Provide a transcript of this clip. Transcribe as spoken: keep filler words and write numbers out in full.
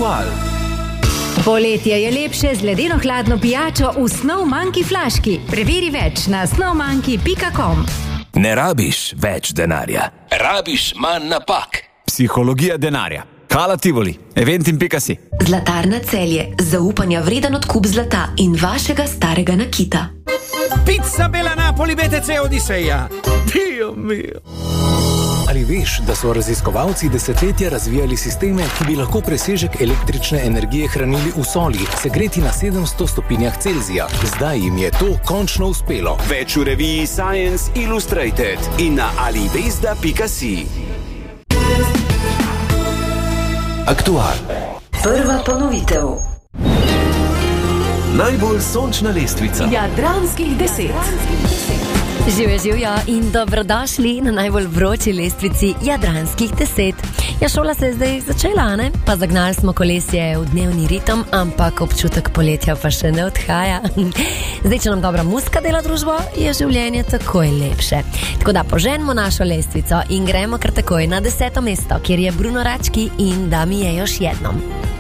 Aktual. Poletje je lepše z ledeno hladno pijačo v Snowmonkey flaški. Preveri več na snowmonkey pika com. Ne rabiš več denarja, rabiš manj napak. Psihologija denarja. Hala Tivoli, eventim pika si. Zlatarna Celje, zaupanja vreden odkup zlata in vašega starega nakita. Pizza Bella Napoli B T C Odiseja. Dio mio. Ali veš, da so raziskovalci desetletja razvijali sisteme, ki bi lahko presežek električne energije hranili v soli, segreti na sedemsto stopinjah Celzija? Zdaj jim je to končno uspelo. Več v reviji Science Illustrated in na alivesda pika si. Aktual. Prva ponovitev. Najbolj sončna lestvica. Jadranskih deset. Živjo, živjo in dobrodošli na najbolj vroči lestvici Jadranskih deset. Ja, šola se je zdaj začela, ne? Pa zagnali smo kolesje v dnevni ritem, ampak občutek poletja pa še ne odhaja. Zdaj, če nam dobra muzika dela družbo, je življenje takoj lepše. Tako da poženimo našo lestvico in gremo kar takoj na deseto mesto, kjer je Bruno Rački in Da mi je još jednom.